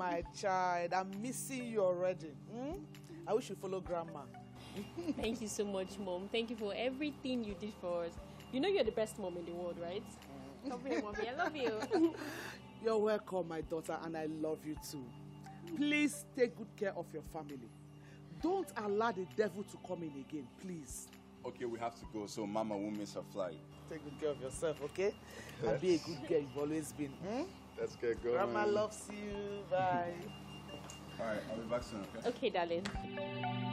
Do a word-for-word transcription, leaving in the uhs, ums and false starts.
my child. I'm missing you already. Hmm? I wish you follow grandma. Thank you so much, Mom. Thank you for everything you did for us. You know you're the best mom in the world, right? Come here, Mommy. I love you. You're welcome, my daughter, and I love you too. Please take good care of your family. Don't allow the devil to come in again, please. Okay, we have to go, so Mama won't miss her flight. Take good care of yourself, okay? And be a good girl you've always been. Hmm? Let's get going. Grandma loves you. Bye. All right, I'll be back soon, okay? Okay, darling.